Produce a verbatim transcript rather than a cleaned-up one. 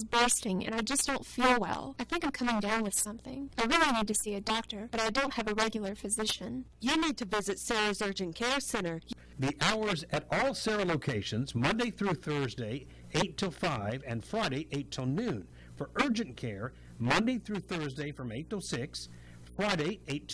bursting and I just don't feel well. I think I'm coming down with something. I really need to see a doctor, but I don't have a regular physician. You need to visit Sarah's Urgent Care Center. The hours at all Sarah locations, Monday through Thursday, eight till five, and Friday, eight till noon. For urgent care, Monday through Thursday from eight till six, Friday, eight